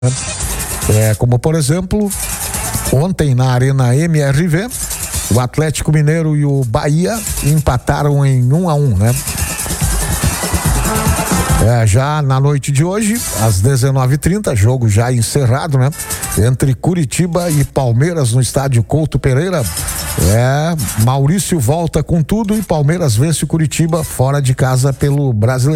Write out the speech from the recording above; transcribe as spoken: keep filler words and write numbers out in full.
É, como por exemplo, ontem na Arena M R V, o Atlético Mineiro e o Bahia empataram em um a um, né? É, já na noite de hoje, às dezenove e trinta, jogo já encerrado, né? Entre Curitiba e Palmeiras no estádio Couto Pereira. É, Maurício volta com tudo e Palmeiras vence o Curitiba fora de casa pelo Brasileiro.